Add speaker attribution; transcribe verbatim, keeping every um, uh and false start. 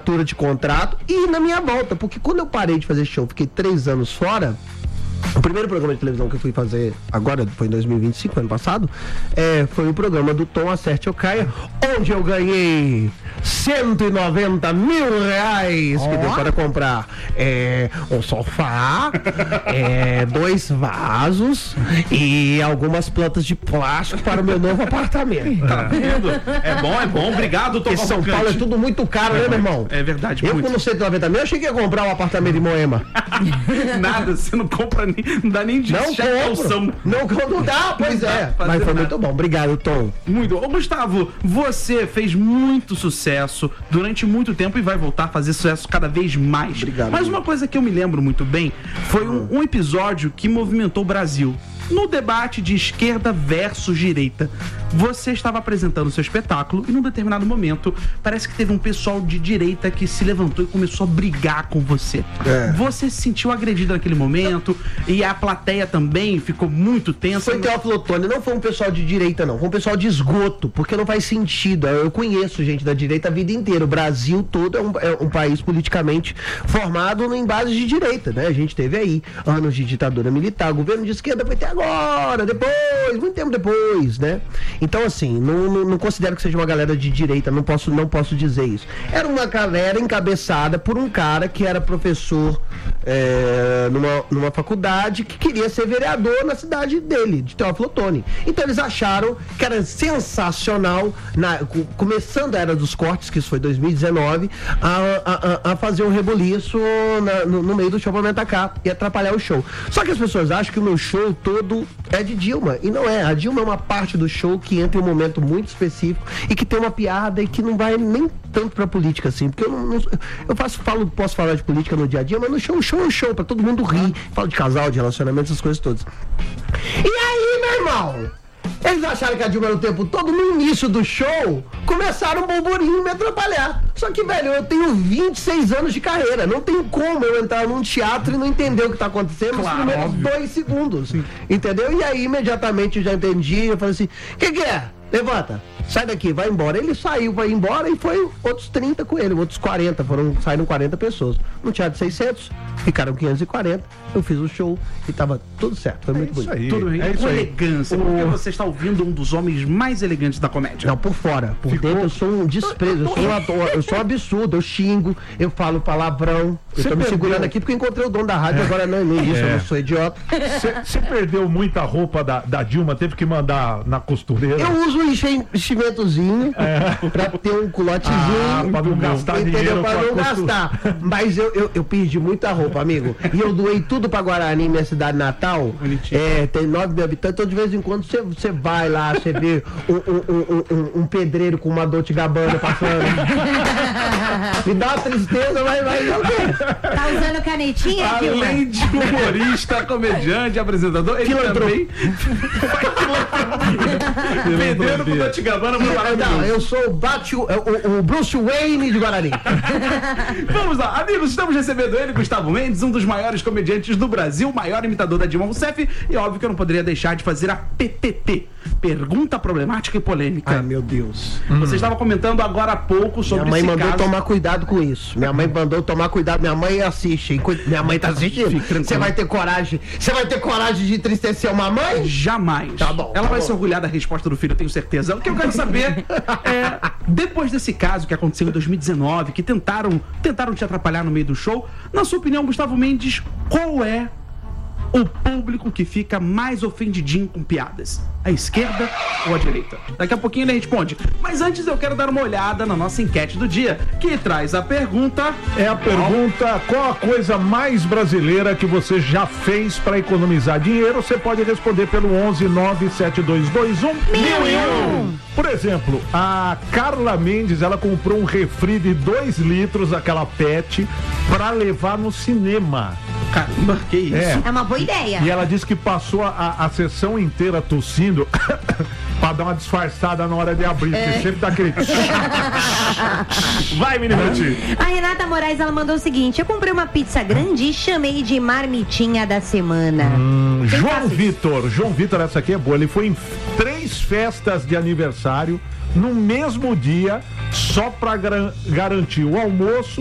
Speaker 1: assinatura de contrato e na minha volta, porque quando eu parei de fazer show, fiquei três anos fora. O primeiro programa de televisão que eu fui fazer agora, foi em dois mil e vinte e cinco, ano passado, é, foi o programa do Tom Acerte ou Caia, onde eu ganhei cento e noventa mil reais, oh. que deu para comprar é, um sofá, é, dois vasos e algumas plantas de plástico para o meu novo apartamento.
Speaker 2: Tá vendo? É bom, é bom. Obrigado, Tom.
Speaker 1: Porque São Paulo é tudo muito caro, é, né, meu irmão?
Speaker 2: É verdade,
Speaker 1: eu
Speaker 2: muito.
Speaker 1: com cento e noventa mil, eu cheguei a comprar um apartamento em Moema.
Speaker 2: Nada, você não compra nem, não dá nem de
Speaker 1: não calção. Não, não dá, pois é. Mas foi nada. Muito bom. Obrigado, Tom.
Speaker 2: Muito bom. Ô, Gustavo, você fez muito sucesso durante muito tempo e vai voltar a fazer sucesso cada vez mais.
Speaker 1: Obrigado.
Speaker 2: Mas uma coisa que eu me lembro muito bem foi um, um episódio que movimentou o Brasil. No debate de esquerda versus direita, você estava apresentando o seu espetáculo e num determinado momento parece que teve um pessoal de direita que se levantou e começou a brigar com você. É. Você se sentiu agredido naquele momento e a plateia também ficou muito tensa.
Speaker 1: Foi Teófilo Otoni, não foi um pessoal de direita não, foi um pessoal de esgoto, porque não faz sentido. Eu conheço gente da direita a vida inteira. O Brasil todo é um, é um país politicamente formado em base de direita, né? A gente teve aí anos de ditadura militar, governo de esquerda foi até agora. Agora, depois, muito tempo depois, né? Então, assim, não, não, não considero que seja uma galera de direita, não posso, não posso dizer isso. Era uma galera encabeçada por um cara que era professor é, numa, numa faculdade que queria ser vereador na cidade dele, de Teófilo Otoni. Então, eles acharam que era sensacional, na, começando a Era dos Cortes, que isso foi dois mil e dezenove, a, a, a fazer um reboliço na, no, no meio do show pra me atacar e atrapalhar o show. Só que as pessoas acham que o meu show todo é de Dilma, e não é. A Dilma é uma parte do show que entra em um momento muito específico e que tem uma piada e que não vai nem tanto pra política assim, porque eu não, não eu faço, falo, posso falar de política no dia a dia, mas no show, o show é um show pra todo mundo rir, falo de casal, de relacionamento, essas coisas todas. E aí, meu irmão, eles acharam que a Dilma era o tempo todo, no início do show, começaram um burburinho me atrapalhar. Só que, velho, eu tenho vinte e seis anos de carreira, não tem como eu entrar num teatro e não entender o que tá acontecendo nos
Speaker 2: claro,
Speaker 1: primeiros
Speaker 2: óbvio.
Speaker 1: dois segundos, entendeu? E aí, imediatamente, eu já entendi, eu falei assim, o que que é? Levanta, sai daqui, vai embora. Ele saiu, vai embora e foi outros trinta com ele, outros quarenta, foram, saíram quarenta pessoas. No teatro de seiscentos, ficaram quinhentos e quarenta, eu fiz o show e tava tudo certo, foi
Speaker 2: é
Speaker 1: muito bonito.
Speaker 2: Aí, tudo bem, é com elegância, o... porque você está ouvindo um dos homens mais elegantes da comédia.
Speaker 1: Não, por fora, por Ficou... dentro eu sou um desprezo, eu sou um ator, eu sou um absurdo, eu xingo, eu falo palavrão, eu tô me segurando aqui porque eu encontrei o dono da rádio, é. agora não é nem isso, é. eu não sou idiota.
Speaker 3: Você perdeu muita roupa da, da Dilma, teve que mandar na costureira?
Speaker 1: Eu uso um enchimentozinho é. pra ter um culotezinho. Ah,
Speaker 3: pra não gastar
Speaker 1: entendeu?
Speaker 3: dinheiro.
Speaker 1: Pra não gastar. Mas eu, eu, eu perdi muita roupa, amigo. E eu doei tudo pra Guarani, minha cidade natal. Bonitinho. É, tem nove mil habitantes, então de vez em quando você vai lá, você vê um, um, um, um pedreiro com uma Dolce Gabbana passando. Me dá uma tristeza, mas vai não
Speaker 4: Tá usando canetinha, Dilma?
Speaker 2: Além de humorista, comediante, apresentador, ele também pedreiro com Dolce Gabbana.
Speaker 1: Não, eu sou o, Bate, o, o Bruce Wayne de Guarani.
Speaker 2: Vamos lá, amigos, estamos recebendo ele, Gustavo Mendes, um dos maiores comediantes do Brasil, o maior imitador da Dilma Rousseff, e óbvio que eu não poderia deixar de fazer a P P T, Pergunta Problemática e Polêmica.
Speaker 1: Ai, meu Deus.
Speaker 2: Você hum. estava comentando agora há pouco sobre
Speaker 1: minha mãe
Speaker 2: esse
Speaker 1: mandou
Speaker 2: caso.
Speaker 1: tomar cuidado com isso. Minha mãe mandou tomar cuidado. Minha mãe assiste. Minha mãe tá assistindo. Você vai ter coragem? Você vai ter coragem de entristecer uma mãe?
Speaker 2: Jamais.
Speaker 1: Tá bom.
Speaker 2: Ela
Speaker 1: tá
Speaker 2: vai
Speaker 1: bom.
Speaker 2: se orgulhar da resposta do filho, eu tenho certeza. O que eu quero saber é, depois desse caso que aconteceu em dois mil e dezenove, que tentaram, tentaram te atrapalhar no meio do show, na sua opinião, Gustavo Mendes, qual é o público que fica mais ofendidinho com piadas? A esquerda ou a direita? Daqui a pouquinho ele responde. Mas antes eu quero dar uma olhada na nossa enquete do dia, que traz a pergunta...
Speaker 3: É a pergunta, qual a coisa mais brasileira que você já fez para economizar dinheiro? Você pode responder pelo onze nove sete dois dois um mil e um. Por exemplo, a Carla Mendes, ela comprou um refri de dois litros, aquela pet, para levar no cinema.
Speaker 2: Caramba, que isso?
Speaker 4: É, é uma boa ideia.
Speaker 3: E ela disse que passou a, a sessão inteira tossindo pra dar uma disfarçada na hora de abrir, é. porque sempre dá aquele... Vai, menina.
Speaker 4: A Renata Moraes, ela mandou o seguinte: eu comprei uma pizza grande e chamei de marmitinha da semana.
Speaker 3: Hum, João Vitor, João Vitor, essa aqui é boa. Ele foi em três festas de aniversário no mesmo dia, só pra gar- garantir o almoço